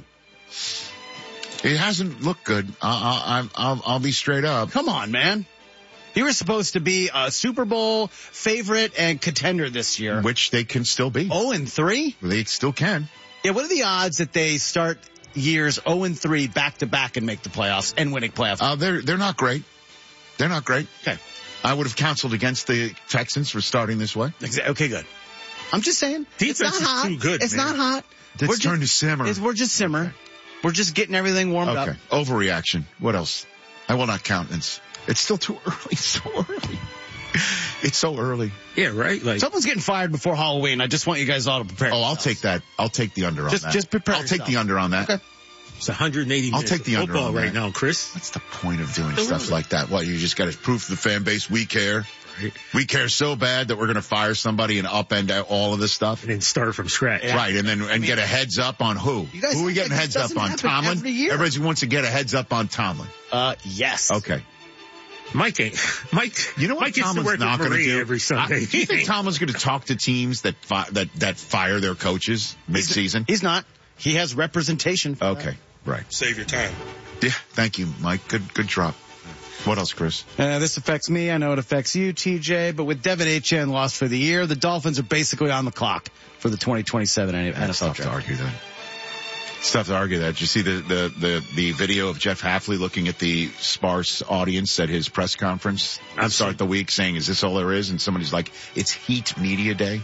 It hasn't looked good. I, I, I'll, I'll be straight up. Come on, man. You were supposed to be a Super Bowl favorite and contender this year. Which they can still be. Oh and three. They still can. Yeah. What are the odds that they start years oh and three back to back and make the playoffs and winning playoffs? Uh, they're they're not great. They're not great. Okay. I would have counseled against the Texans for starting this way. Exa- Okay, good. I'm just saying. Defense it's is not hot. too good, It's man. not hot. That's We're turned just, to simmer. it's- We're just simmer. We're just getting everything warmed Okay. up. Overreaction. What else? I will not countenance. It's still too early. It's so early. It's so early. Yeah, right. Like Someone's getting fired before Halloween. I just want you guys all to prepare. Oh, I'll yourselves. take that. I'll take the under on Just- that. just prepare I'll take yourself. the under on that. Okay. it's one hundred eighty I'll minutes take the of under football on right that. now, Chris. What's the point of doing stuff like that? What, you just got to prove to the fan base we care? Right. We care so bad that we're going to fire somebody and upend all of this stuff? And then start from scratch. Right, and then and get a heads up on who? You guys Who are we think getting that heads this up doesn't on? happen Tomlin? every year? Everybody wants to get a heads up on Tomlin. Uh, yes. Okay. Mike ain't. Mike. You know what Mike gets to Tomlin's work not with going to Marie do? every I, Sunday. do you think Tomlin's going to talk to teams that fi- that that fire their coaches mid-season? He's not. He has representation. For Okay, right. Save your time. Yeah, thank you, Mike. Good good drop. What else, Chris? Uh, this affects me. I know it affects you, T J. But with Devin Achane lost for the year, the Dolphins are basically on the clock for the twenty twenty-seven N F L It's tough to draft. argue that. It's tough to argue that. Did you see the, the, the, the video of Jeff Hafley looking at the sparse audience at his press conference to start the week saying, is this all there is? And somebody's like, it's Heat Media Day.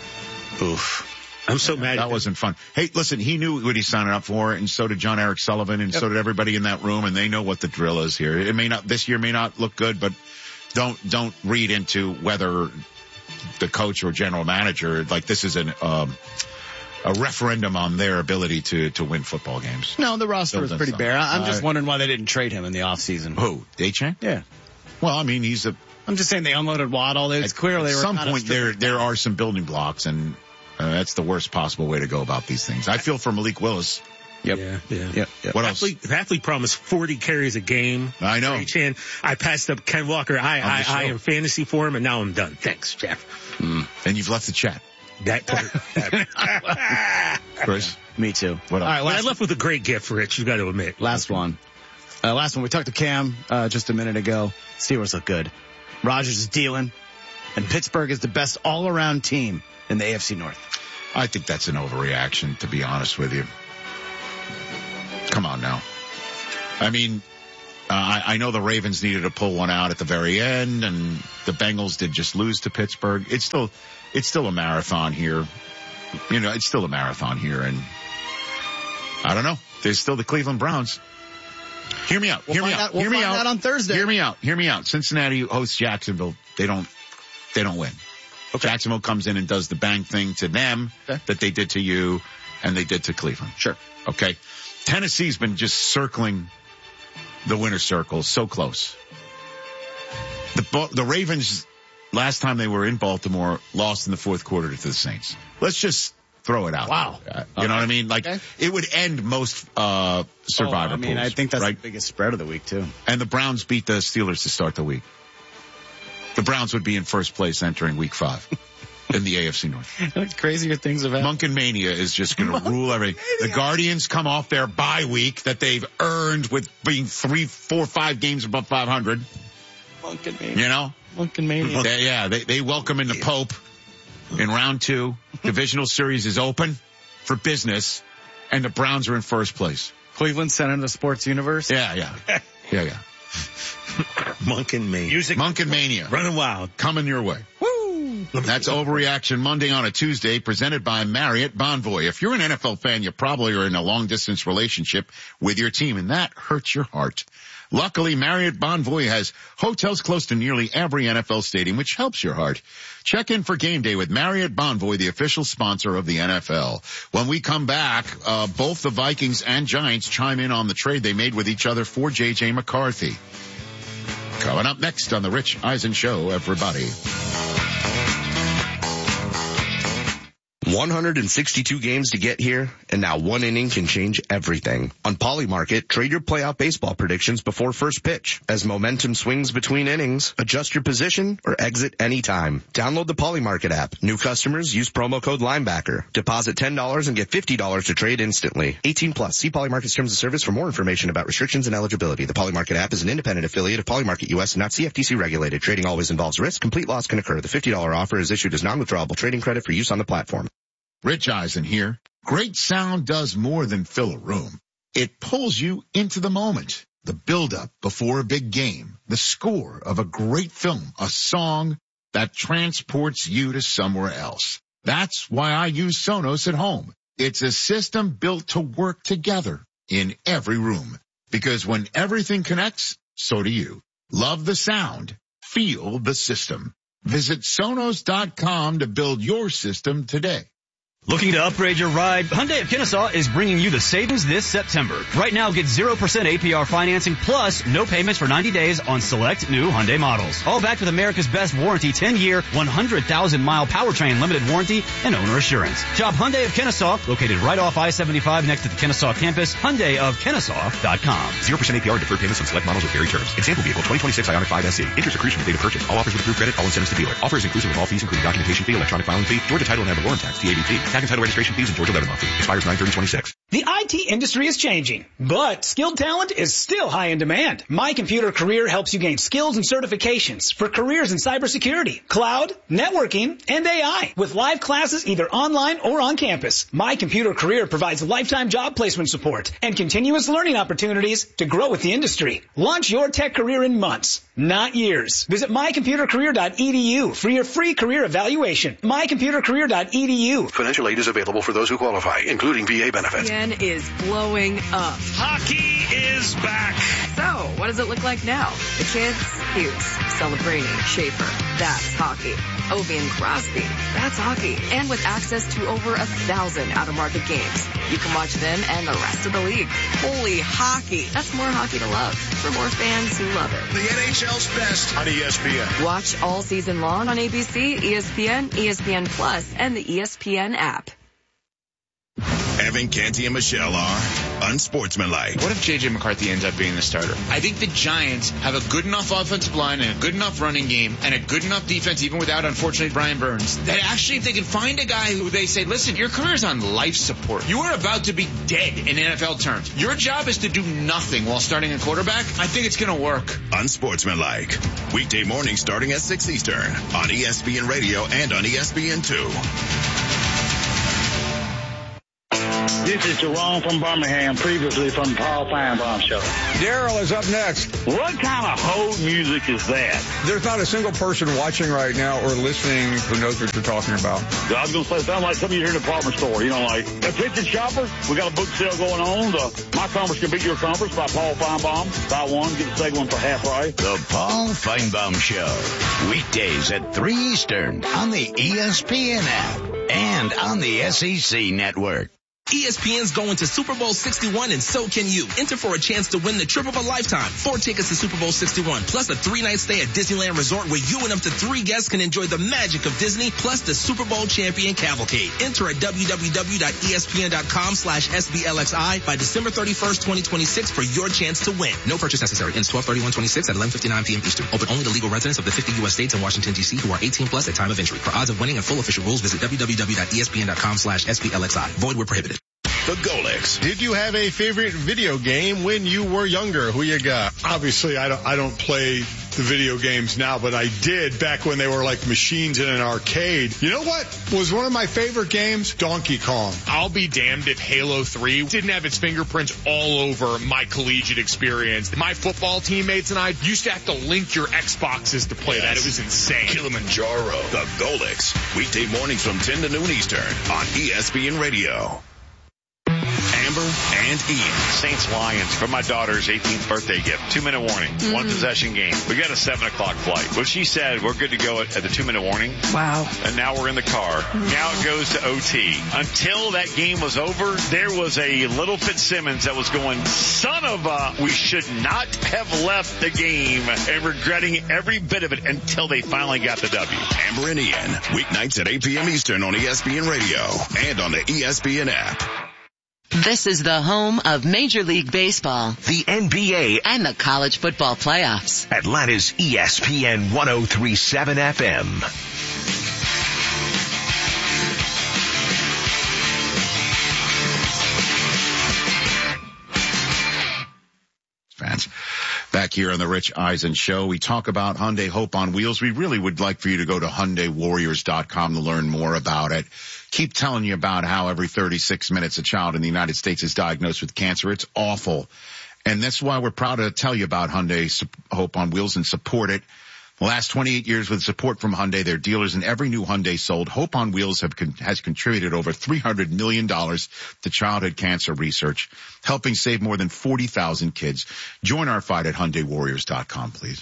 Oof. I'm so mad. That wasn't fun. Hey, listen, he knew what he's signing up for, and so did John Eric Sullivan, and Yep. so did everybody in that room, and they know what the drill is here. It may not, this year may not look good, but don't, don't read into whether the coach or general manager, like this is an, um, a referendum on their ability to, to win football games. No, the roster So was that's pretty not- bare. I- I'm just Uh, wondering why they didn't trade him in the offseason. Who? Achane? Yeah. Well, I mean, he's a, I'm just saying they unloaded Waddle. It's clear they at were some kind of point there, stripping- there are some building blocks, and uh, that's the worst possible way to go about these things. I feel for Malik Willis. Yep. Yeah, yeah. Yep. Yep. What else? Athlete, athlete promised forty carries a game. I know. Each hand. I passed up Ken Walker. I, I, I am fantasy for him, and now I'm done. Thanks, Jeff. Mm. And you've left the chat. That part. Chris? Me too. What else? All right, well, I left with a great gift, Rich. You got to admit. Last one. Uh, last one. We talked to Cam uh, just a minute ago. Steelers look good. Rodgers is dealing, and Pittsburgh is the best all-around team in the A F C North. I think that's an overreaction, to be honest with you. Come on now. I mean, uh, I, I know the Ravens needed to pull one out at the very end, and the Bengals did just lose to Pittsburgh. It's still, it's still a marathon here. You know, it's still a marathon here, and I don't know. There's still the Cleveland Browns. Hear me out. We'll Hear me find out. out- we'll Hear me find out out on Thursday. Hear me out. Hear me out. Cincinnati hosts Jacksonville. They don't. They don't win. Okay. Jacksonville comes in and does the bang thing to them Okay. that they did to you, and they did to Cleveland. Sure. Okay. Tennessee's been just circling the winner circle, so close. The the Ravens, last time they were in Baltimore, lost in the fourth quarter to the Saints. Let's just throw it out. Wow. Uh, you okay. know what I mean? Like, okay. It would end most uh survivor oh, I mean, pools. I think that's right? the biggest spread of the week, too. And the Browns beat the Steelers to start the week. The Browns would be in first place entering week five in the A F C North. Like crazier things have happened. Monken Mania is just going to rule everything. The Guardians come off their bye week that they've earned with being three, four, five games above five hundred. Monken Mania. You know? Monken Mania. They, yeah, they, they welcome in the Pope in round two. Divisional series is open for business, and the Browns are in first place. Cleveland Center of the Sports Universe? Yeah, yeah. Yeah, yeah. Monken Mania. Music. Monken Mania. Running wild. Coming your way. Woo! That's Overreaction Monday on a Tuesday, presented by Marriott Bonvoy. If you're an N F L fan, you probably are in a long-distance relationship with your team, and that hurts your heart. Luckily, Marriott Bonvoy has hotels close to nearly every N F L stadium, which helps your heart. Check in for game day with Marriott Bonvoy, the official sponsor of the N F L. When we come back, uh, both the Vikings and Giants chime in on the trade they made with each other for J J McCarthy. Coming up next on the Rich Eisen Show, everybody. one hundred sixty-two games to get here, and now one inning can change everything. On Polymarket, trade your playoff baseball predictions before first pitch. As momentum swings between innings, adjust your position or exit anytime. Download the Polymarket app. New customers use promo code Linebacker. Deposit ten dollars and get fifty dollars to trade instantly. eighteen plus. See Polymarket's terms of service for more information about restrictions and eligibility. The Polymarket app is an independent affiliate of Polymarket U S and not C F T C regulated. Trading always involves risk. Complete loss can occur. The fifty dollars offer is issued as non-withdrawable trading credit for use on the platform. Rich Eisen here. Great sound does more than fill a room. It pulls you into the moment. The build-up before a big game. The score of a great film. A song that transports you to somewhere else. That's why I use Sonos at home. It's a system built to work together in every room. Because when everything connects, so do you. Love the sound. Feel the system. Visit Sonos dot com to build your system today. Looking to upgrade your ride? Hyundai of Kennesaw is bringing you the savings this September. Right now, get zero percent A P R financing plus no payments for ninety days on select new Hyundai models. All backed with America's best warranty, ten-year, one hundred thousand mile powertrain limited warranty and owner assurance. Shop Hyundai of Kennesaw, located right off I seventy-five next to the Kennesaw campus. Hyundai of Kennesaw dot com. zero percent A P R deferred payments on select models with varied terms. Example vehicle twenty twenty-six Ioniq five S E. Interest accretion with date of purchase. All offers with approved credit. All incentives to dealer. Offer is inclusive of all fees including documentation fee, electronic filing fee, Georgia title and ad valorem tax, T A B T, tag and title registration fees, and Georgia levy fee. Expires nine thirty twenty-six. The I T industry is changing, but skilled talent is still high in demand. My Computer Career helps you gain skills and certifications for careers in cybersecurity, cloud, networking, and A I. With live classes either online or on campus, My Computer Career provides lifetime job placement support and continuous learning opportunities to grow with the industry. Launch your tech career in months, not years. Visit my computer career dot e d u for your free career evaluation. my computer career dot e d u. Financial aid is available for those who qualify, including V A benefits. E S P N is blowing up. Hockey is back. So, what does it look like now? The kids, Hughes, celebrating Schaefer. That's hockey. Ovi and Crosby. That's hockey. And with access to over a thousand out-of-market games, you can watch them and the rest of the league. Holy hockey. That's more hockey to love for more fans who love it. The N H L's best on E S P N. Watch all season long on A B C, E S P N, E S P N Plus, and the E S P N app. Evan, Canty, and Michelle are unsportsmanlike. What if J J. McCarthy ends up being the starter? I think the Giants have a good enough offensive line and a good enough running game and a good enough defense, even without, unfortunately, Brian Burns, that actually if they can find a guy who they say, listen, your career's on life support. You are about to be dead in N F L terms. Your job is to do nothing while starting a quarterback. I think it's going to work. Unsportsmanlike. Weekday morning starting at six Eastern on E S P N Radio and on E S P N two. This is Jerome from Birmingham, previously from the Paul Feinbaum Show. Daryl is up next. What kind of hold music is that? There's not a single person watching right now or listening who knows what you're talking about. I was going to say, it sounds like something you hear in a department store. You know, like, attention shoppers, we got a book sale going on. The My Conference Can Beat Your Conference by Paul Feinbaum. Buy one, get the second one for half price. The Paul Feinbaum Show. Weekdays at three Eastern on the E S P N app and on the S E C network. E S P N's going to Super Bowl sixty-one, and so can you. Enter for a chance to win the trip of a lifetime. Four tickets to Super Bowl sixty-one, plus a three-night stay at Disneyland Resort where you and up to three guests can enjoy the magic of Disney, plus the Super Bowl champion cavalcade. Enter at w w w dot e s p n dot com slash s b l x i by December thirty-first, twenty twenty-six for your chance to win. No purchase necessary. Ends twelve thirty-one twenty-six at eleven fifty-nine p m Eastern. Open only to legal residents of the fifty U S states and Washington, D C who are eighteen plus at time of entry. For odds of winning and full official rules, visit w w w dot e s p n dot com slash s b l x i. Void where prohibited. The Golix. Did you have a favorite video game when you were younger? Who you got? Obviously, I don't, I don't play the video games now, but I did back when they were like machines in an arcade. You know what was one of my favorite games? Donkey Kong. I'll be damned if Halo three didn't have its fingerprints all over my collegiate experience. My football teammates and I used to have to link your Xboxes to play yes. that. It was insane. Kilimanjaro. The Golix. Weekday mornings from ten to noon Eastern on E S P N Radio. Amber and Ian. Saints Lions for my daughter's eighteenth birthday gift. Two minute warning. Mm-hmm. One possession game. We got a seven o'clock flight. Well, she said we're good to go at, at the two minute warning. Wow. And now we're in the car. Mm-hmm. Now it goes to O T. Until that game was over, there was a little Fitzsimmons that was going, son of a, we should not have left the game, and regretting every bit of it until they finally got the W. Amber and Ian. Weeknights at eight p m Eastern on E S P N Radio and on the E S P N app. This is the home of Major League Baseball, the N B A, and the college football playoffs. Atlanta's E S P N one oh three point seven F M. Fans. Back here on the Rich Eisen Show, we talk about Hyundai Hope on Wheels. We really would like for you to go to Hyundai Warriors dot com to learn more about it. Keep telling you about how every thirty-six minutes a child in the United States is diagnosed with cancer. It's awful. And that's why we're proud to tell you about Hyundai Hope on Wheels and support it. The last twenty-eight years with support from Hyundai, their dealers, and every new Hyundai sold, Hope on Wheels have con- has contributed over three hundred million dollars to childhood cancer research, helping save more than forty thousand kids. Join our fight at Hyundai Warriors dot com, please.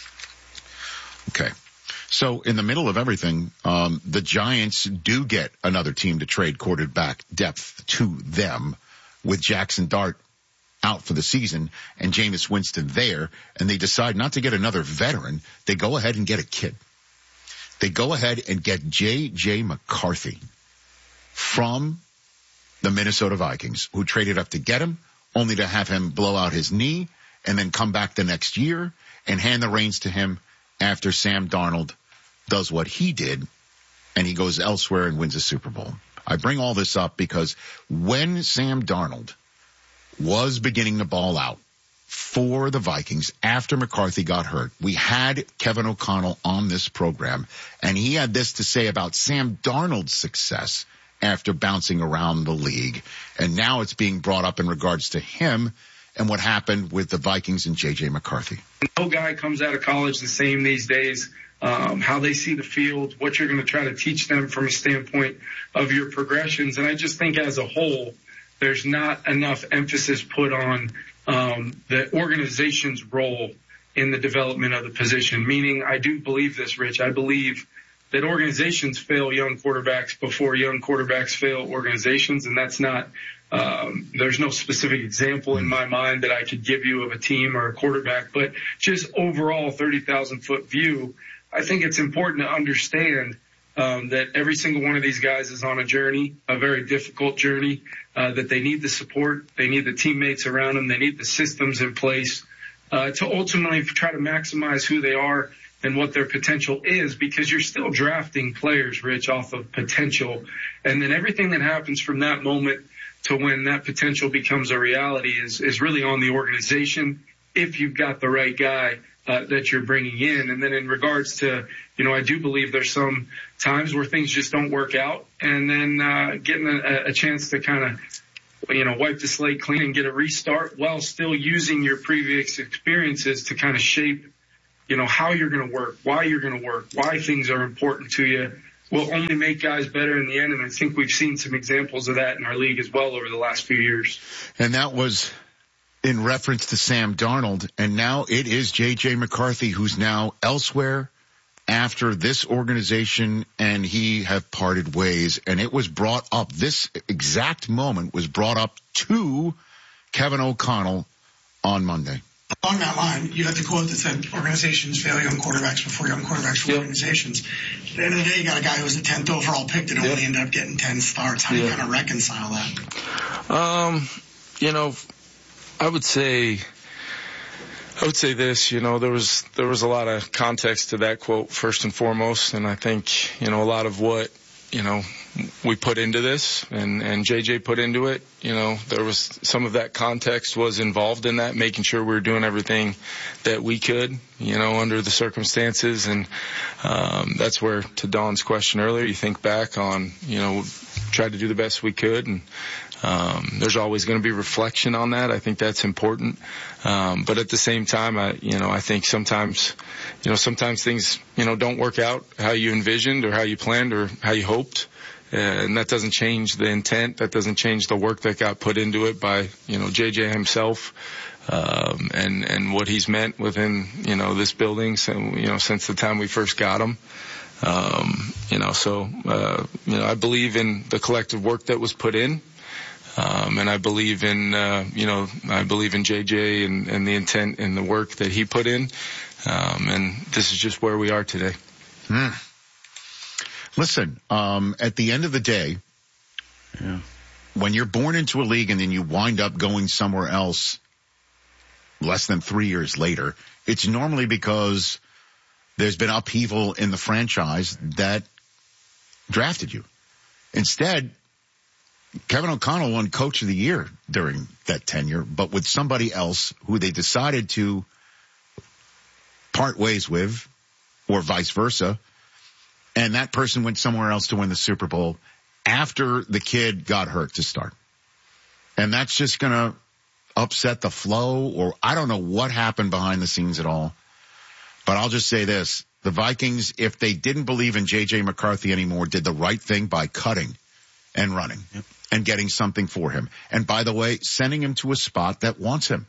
Okay. So in the middle of everything, um, the Giants do get another team to trade quarterback depth to them with Jackson Dart out for the season and Jameis Winston there, and they decide not to get another veteran. They go ahead and get a kid. They go ahead and get J J. McCarthy from the Minnesota Vikings, who traded up to get him, only to have him blow out his knee and then come back the next year and hand the reins to him after Sam Darnold does what he did and he goes elsewhere and wins a Super Bowl. I bring all this up because when Sam Darnold was beginning to ball out for the Vikings after McCarthy got hurt, we had Kevin O'Connell on this program, and he had this to say about Sam Darnold's success after bouncing around the league. And now it's being brought up in regards to him and what happened with the Vikings and J J. McCarthy. No guy comes out of college the same these days. Um, how they see the field, what you're going to try to teach them from a standpoint of your progressions. And I just think as a whole, there's not enough emphasis put on um, the organization's role in the development of the position. Meaning, I do believe this, Rich. I believe that organizations fail young quarterbacks before young quarterbacks fail organizations, and that's not um, there's no specific example in my mind that I could give you of a team or a quarterback, but just overall thirty thousand foot view, I think it's important to understand um, that every single one of these guys is on a journey, a very difficult journey, uh, that they need the support, they need the teammates around them, they need the systems in place uh, to ultimately try to maximize who they are and what their potential is, because you're still drafting players, Rich, off of potential. And then everything that happens from that moment to when that potential becomes a reality is, is really on the organization if you've got the right guy uh, that you're bringing in. And then in regards to, you know, I do believe there's some times where things just don't work out, and then uh, getting a, a chance to kind of, you know, wipe the slate clean and get a restart while still using your previous experiences to kind of shape, you know, how you're going to work, why you're going to work, why things are important to you, will only make guys better in the end. And I think we've seen some examples of that in our league as well over the last few years. And that was in reference to Sam Darnold. And now it is J J McCarthy, who's now elsewhere after this organization, and he have parted ways. And it was brought up, this exact moment was brought up to Kevin O'Connell on Monday. Along that line, you had the quote that said organizations fail young quarterbacks before young quarterbacks for yep. organizations. At the end of the day, you got a guy who was the tenth overall pick that only yep. ended up getting ten starts. How do yep. you kind of reconcile that? Um, you know, I would say, I would say this, you know, there was, there was a lot of context to that quote first and foremost. And I think, you know, a lot of what, you know, we put into this and, and J J put into it, you know, there was some of that context was involved in that, making sure we were doing everything that we could, you know, under the circumstances. And, um, that's where, to Don's question earlier, you think back on, you know, tried to do the best we could. And, um, there's always going to be reflection on that. I think that's important. Um, but at the same time, I, you know, I think sometimes, you know, sometimes things, you know, don't work out how you envisioned or how you planned or how you hoped. Uh, and that doesn't change the intent. That doesn't change the work that got put into it by, you know, J J himself, um, and, and what he's meant within, you know, this building. So, you know, since the time we first got him, um, you know, so, uh, you know, I believe in the collective work that was put in. Um, and I believe in, uh, you know, I believe in J J and, and the intent and the work that he put in. Um, and this is just where we are today. Hmm. Listen, um, at the end of the day, yeah. when you're born into a league and then you wind up going somewhere else less than three years later, it's normally because there's been upheaval in the franchise that drafted you. Instead, Kevin O'Connell won Coach of the Year during that tenure, but with somebody else who they decided to part ways with, or vice versa. And that person went somewhere else to win the Super Bowl after the kid got hurt to start. And that's just going to upset the flow, or I don't know what happened behind the scenes at all. But I'll just say this. The Vikings, if they didn't believe in J J McCarthy anymore, did the right thing by cutting and running yep. and getting something for him. And by the way, sending him to a spot that wants him.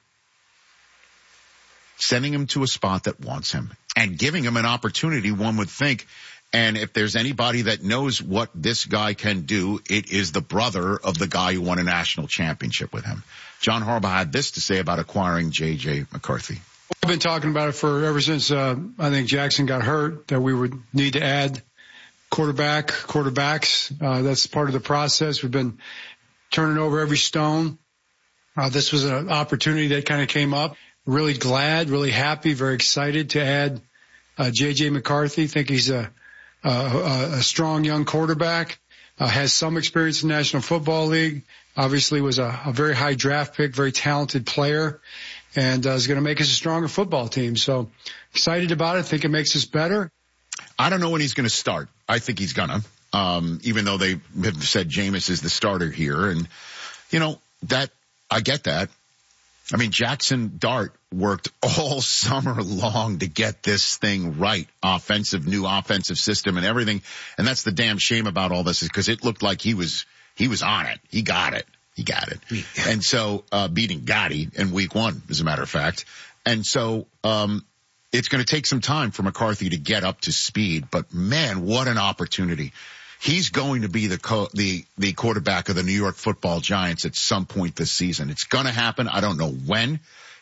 Sending him to a spot that wants him. And giving him an opportunity, one would think. And if there's anybody that knows what this guy can do, it is the brother of the guy who won a national championship with him. John Harbaugh had this to say about acquiring J J McCarthy. I've been talking about it for ever since uh, I think Jackson got hurt, that we would need to add quarterback, quarterbacks. Uh, that's part of the process. We've been turning over every stone. Uh, this was an opportunity that kind of came up. Really glad, really happy, very excited to add uh, J J McCarthy. Think he's a Uh, a strong young quarterback, uh, has some experience in the National Football League, obviously was a, a very high draft pick, very talented player, and uh, is going to make us a stronger football team. So excited about it. Think it makes us better. I don't know when he's going to start. I think he's going to, um, even though they have said Jameis is the starter here. And, you know, that, I get that. I mean, Jackson Dart worked all summer long to get this thing right. Offensive, new offensive system and everything. And that's the damn shame about all this, is because it looked like he was, he was on it. He got it. He got it. Yeah. And so, uh, beating Gotti in week one, as a matter of fact. And so, um, it's going to take some time for McCarthy to get up to speed, but man, what an opportunity. He's going to be the co- the the quarterback of the New York Football Giants at some point this season. It's going to happen. I don't know when.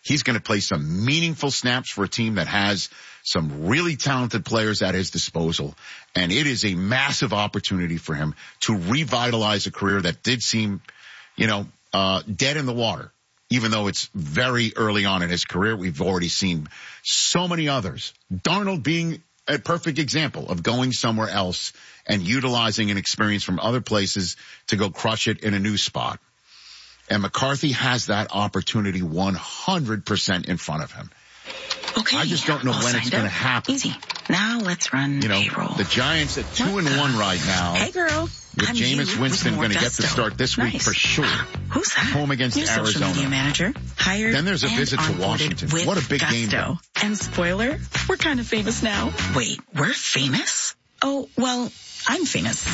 He's going to play some meaningful snaps for a team that has some really talented players at his disposal. And it is a massive opportunity for him to revitalize a career that did seem, you know, uh, dead in the water. Even though it's very early on in his career, we've already seen so many others. Darnold being a perfect example of going somewhere else and utilizing an experience from other places to go crush it in a new spot. And McCarthy has that opportunity one hundred percent in front of him. Okay. I just don't know all when it's signed going to up. happen. Easy. Now let's run You know, payroll. the Giants at two and one right now. Hey, girl. With I'm Jameis you Winston with more going to get the gusto. start this week Nice. for sure. Who's that? Home against New social Arizona. media manager. Hired Then there's a and visit to onboarded Washington. with What a big game, gusto. And spoiler, we're kind of famous now. Wait, we're famous? Oh, well, I'm famous.